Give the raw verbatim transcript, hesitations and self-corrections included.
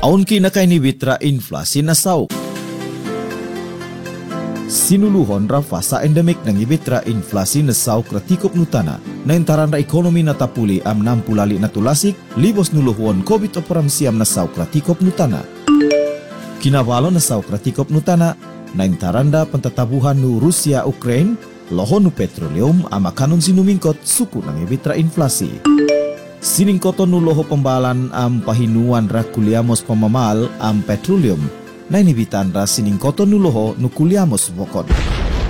Aun kinakainibitra inflasi na sauk. Sinuluhon ra fasa endemik ng ibitra inflasi na sauk ratikop nutana na intaran ra ekonomi na tapuli am nampulali na tulasik libos nuluhon COVID operam siam na sauk ratikop nutana. Kinabalo na sauk ratikop nutana na intaranda pantatabuhan nu Rusia Ukraine lohon nu petroleum ama kanon sinumingkot suku ng ibitra inflasi. Siningkoton nu loho pembalan am pahinuan ra kuliamos pamamal am petroleum na inibitan ra siningkoton nu loho nu kuliamos bokon.